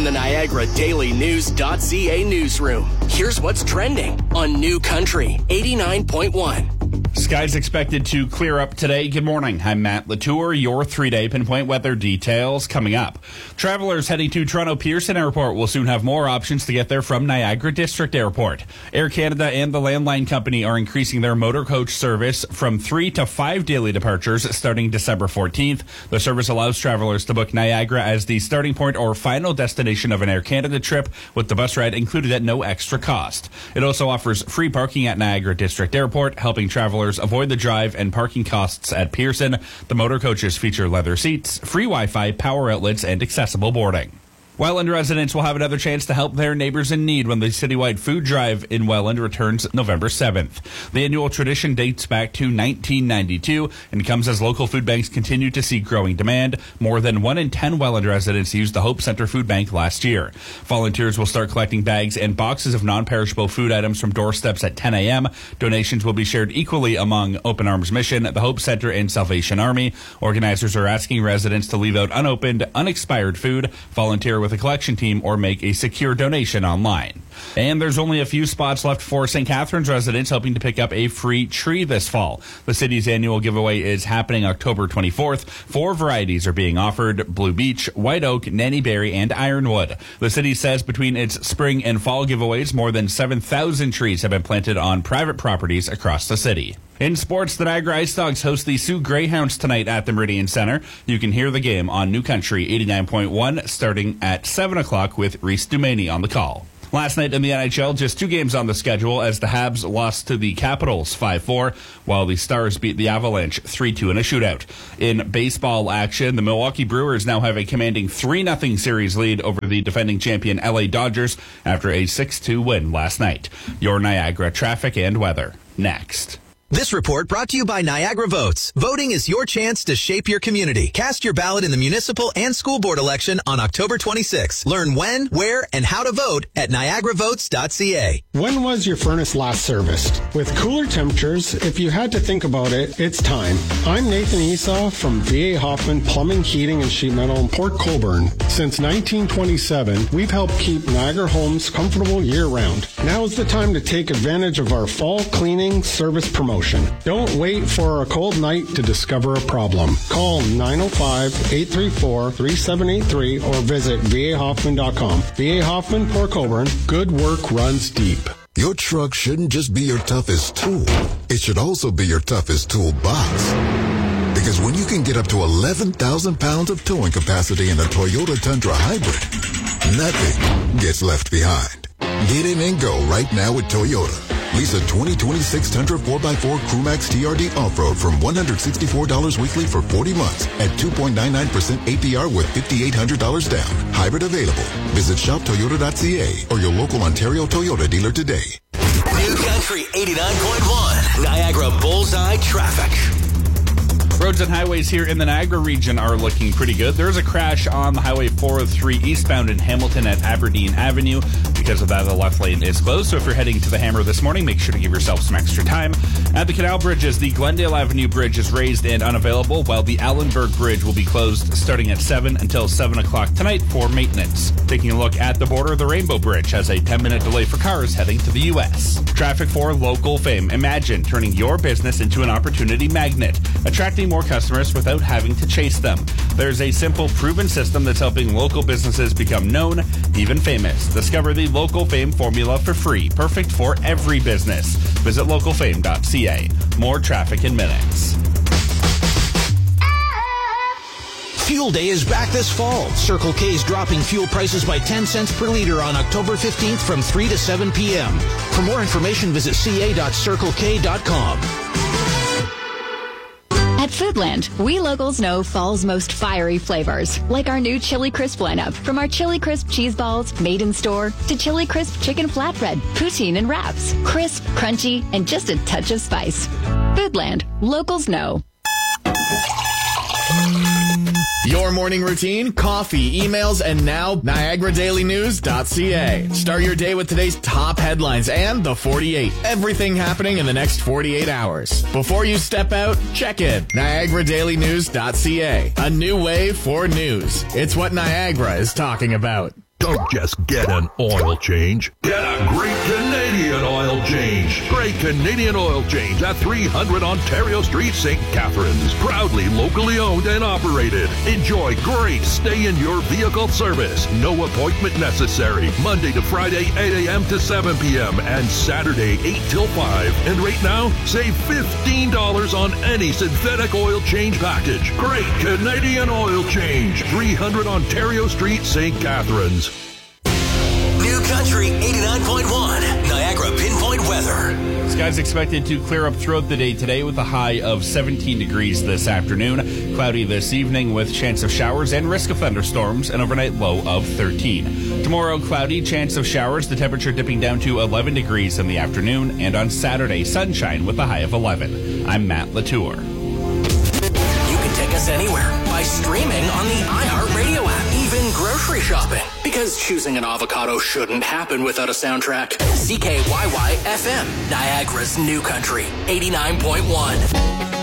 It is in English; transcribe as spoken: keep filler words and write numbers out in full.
From the Niagara Daily News .ca newsroom, here's what's trending on New Country eighty-nine point one. Skies expected to clear up today. Good morning. I'm Matt Latour. Your three-day pinpoint weather details coming up. Travelers heading to Toronto Pearson Airport will soon have more options to get there from Niagara District Airport. Air Canada and the Landline Company are increasing their motor coach service from three to five daily departures starting December fourteenth. The service allows travelers to book Niagara as the starting point or final destination of an Air Canada trip, with the bus ride included at no extra cost. It also offers free parking at Niagara District Airport, helping travelers avoid the drive and parking costs at Pearson. The motor coaches feature leather seats, free Wi-Fi, power outlets, and accessible boarding. Welland residents will have another chance to help their neighbors in need when the citywide food drive in Welland returns November seventh. The annual tradition dates back to nineteen ninety-two and comes as local food banks continue to see growing demand. More than one in ten Welland residents used the Hope Center Food Bank last year. Volunteers will start collecting bags and boxes of non-perishable food items from doorsteps at ten a.m. Donations will be shared equally among Open Arms Mission, the Hope Center, and Salvation Army. Organizers are asking residents to leave out unopened, unexpired food, volunteer with a collection team, or make a secure donation online. And there's only a few spots left for Saint Catharines residents hoping to pick up a free tree this fall. The city's annual giveaway is happening October twenty-fourth. Four varieties are being offered: Blue Beech, White Oak, Nanny Berry, and Ironwood. The city says between its spring and fall giveaways, more than seven thousand trees have been planted on private properties across the city. In sports, the Niagara Ice Dogs host the Sioux Greyhounds tonight at the Meridian Center. You can hear the game on New Country eighty-nine point one starting at seven o'clock with Reese Dumaney on the call. Last night in the N H L, just two games on the schedule as the Habs lost to the Capitals five four, while the Stars beat the Avalanche three two in a shootout. In baseball action, the Milwaukee Brewers now have a commanding three nothing series lead over the defending champion L A Dodgers after a six two win last night. Your Niagara traffic and weather next. This report brought to you by Niagara Votes. Voting is your chance to shape your community. Cast your ballot in the municipal and school board election on October twenty-sixth. Learn when, where, and how to vote at niagara votes dot c a. When was your furnace last serviced? With cooler temperatures, if you had to think about it, it's time. I'm Nathan Esau from V A Hoffman Plumbing, Heating, and Sheet Metal in Port Colborne. Since nineteen twenty-seven, we've helped keep Niagara homes comfortable year-round. Now is the time to take advantage of our fall cleaning service promotion. Don't wait for a cold night to discover a problem. Call nine oh five, eight three four, three seven eight three or visit v a hoffman dot com. V A Hoffman, Port Colborne. Good work runs deep. Your truck shouldn't just be your toughest tool. It should also be your toughest toolbox. Because when you can get up to eleven thousand pounds of towing capacity in a Toyota Tundra Hybrid, nothing gets left behind. Get in and go right now with Toyota. Lease a twenty twenty-six Tundra four by four Crewmax T R D Off-Road from one hundred sixty-four dollars weekly for forty months at two point nine nine percent A P R with five thousand eight hundred dollars down. Hybrid available. Visit shop toyota dot c a or your local Ontario Toyota dealer today. New Country eighty-nine point one, Niagara Bullseye Traffic. Roads and highways here in the Niagara region are looking pretty good. There's a crash on the Highway four oh three eastbound in Hamilton at Aberdeen Avenue. Because of that, the left lane is closed. So if you're heading to the Hammer this morning, make sure to give yourself some extra time. At the Canal Bridges, the Glendale Avenue Bridge is raised and unavailable, while the Allenberg Bridge will be closed starting at seven until seven o'clock tonight for maintenance. Taking a look at the border, the Rainbow Bridge has a ten-minute delay for cars heading to the U S. Traffic for local fame. Imagine turning your business into an opportunity magnet, attracting more customers without having to chase them. There's a simple, proven system that's helping local businesses become known, even famous. Discover the Local Fame formula for free, perfect for every business. Visit local fame dot c a. More traffic in minutes. Fuel Day is back this fall. Circle K is dropping fuel prices by ten cents per liter on October fifteenth from three to seven p.m. For more information, visit c a dot circle k dot com. At Foodland, we locals know fall's most fiery flavors, like our new Chili Crisp lineup. From our Chili Crisp cheese balls, made in store, to Chili Crisp chicken flatbread, poutine and wraps. Crisp, crunchy, and just a touch of spice. Foodland, locals know. Your morning routine, coffee, emails, and now Niagara Daily News dot c a. Start your day with today's top headlines and the forty-eight. Everything happening in the next forty-eight hours. Before you step out, check in. Niagara Daily News dot c a. A new way for news. It's what Niagara is talking about. Don't just get an oil change. Get a great Canadian oil change. Great Canadian oil change at three hundred Ontario Street, Saint Catharines. Proudly locally owned and operated. Enjoy great stay in your vehicle service. No appointment necessary. Monday to Friday, eight a.m. to seven p.m. and Saturday, eight till five. And right now, save fifteen dollars on any synthetic oil change package. Great Canadian oil change. three hundred Ontario Street, Saint Catharines. New Country eighty-nine point one, Niagara Pinpoint Weather. Skies expected to clear up throughout the day today with a high of seventeen degrees this afternoon. Cloudy this evening with chance of showers and risk of thunderstorms, an overnight low of thirteen. Tomorrow, cloudy, chance of showers, the temperature dipping down to eleven degrees in the afternoon. And on Saturday, sunshine with a high of eleven. I'm Matt Latour. You can take us anywhere by streaming on the iHeartRadio app, even grocery shopping. Because choosing an avocado shouldn't happen without a soundtrack. C K Y Y F M, Niagara's New Country, eighty-nine point one.